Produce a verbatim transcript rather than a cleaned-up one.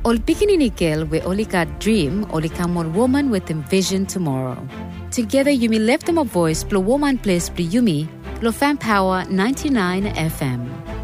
Ol pikinini girl we only got dream, only come on woman with envision tomorrow. Together you may lift them a voice, blow woman place, blow yumi, blow fan power ninety-nine F M.